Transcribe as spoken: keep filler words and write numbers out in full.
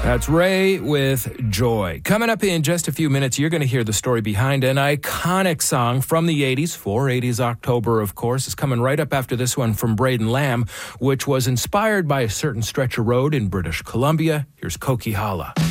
That's Ray with Joy. Coming up in just a few minutes, you're going to hear the story behind an iconic song from the eighties. four eighties October, of course, is coming right up after this one from Braden Lamb, which was inspired by a certain stretch of road in British Columbia. Here's Coquihalla.